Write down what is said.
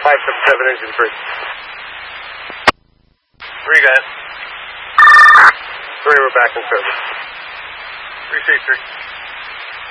577 engine 3. 3, go ahead. 3, we're back in service. 363.